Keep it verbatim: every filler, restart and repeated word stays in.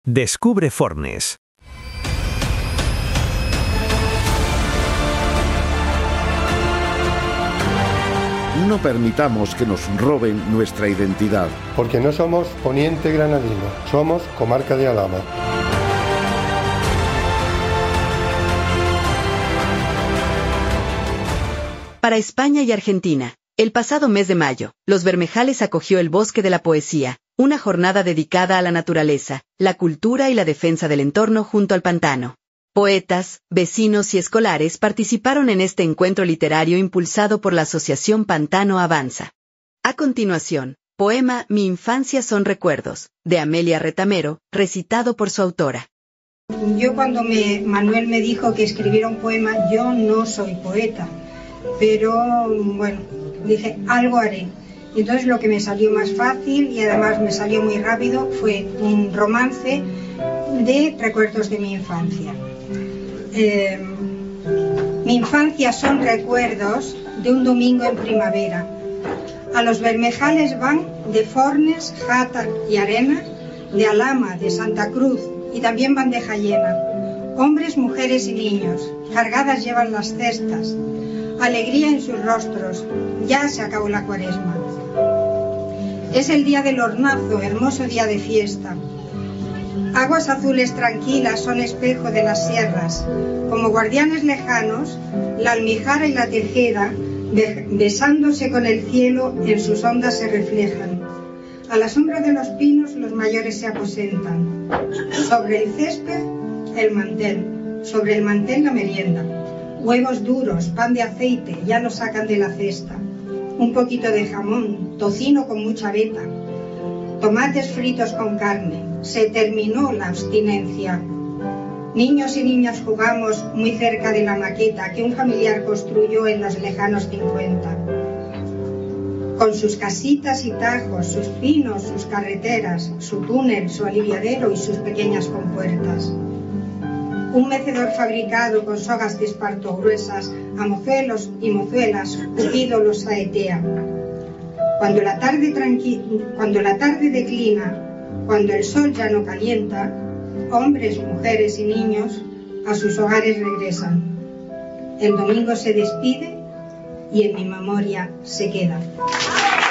Descubre Fornes. No permitamos que nos roben nuestra identidad. Porque no somos Poniente Granadino, somos Comarca de Alhama. Para España y Argentina, el pasado mes de mayo, Los Bermejales acogió el Bosque de la Poesía, una jornada dedicada a la naturaleza, la cultura y la defensa del entorno junto al pantano. Poetas, vecinos y escolares participaron en este encuentro literario impulsado por la Asociación Pantano Avanza. A continuación, poema Mi infancia son recuerdos, de Amelia Retamero, recitado por su autora. Yo cuando me, Manuel me dijo que escribiera un poema, yo no soy poeta, pero bueno, dije, algo haré. Y entonces lo que me salió más fácil y además me salió muy rápido fue un romance de recuerdos de mi infancia. Eh, mi infancia son recuerdos de un domingo en primavera. A Los Bermejales van de Fornes, Jata y Arena, de Alhama, de Santa Cruz y también bandeja llena. Hombres, mujeres y niños, cargadas llevan las cestas. Alegría en sus rostros, ya se acabó la cuaresma. Es el día del hornazo, hermoso día de fiesta. Aguas azules tranquilas son espejo de las sierras. Como guardianes lejanos, la almijara y la tejeda, besándose con el cielo, en sus ondas se reflejan. A la sombra de los pinos los mayores se aposentan. Sobre el césped, el mantel. Sobre el mantel, la merienda. Huevos duros, pan de aceite, ya lo sacan de la cesta. Un poquito de jamón, tocino con mucha veta. Tomates fritos con carne. Se terminó la abstinencia. Niños y niñas jugamos muy cerca de la maqueta que un familiar construyó en los lejanos cincuenta. Con sus casitas y tajos, sus pinos, sus carreteras, su túnel, su aliviadero y sus pequeñas compuertas. Un mecedor fabricado con sogas de esparto gruesas, a mozuelos y mozuelas, Cupido los saetea. Cuando la tarde tranqui- cuando la tarde declina, cuando el sol ya no calienta, hombres, mujeres y niños a sus hogares regresan. El domingo se despide y en mi memoria se queda.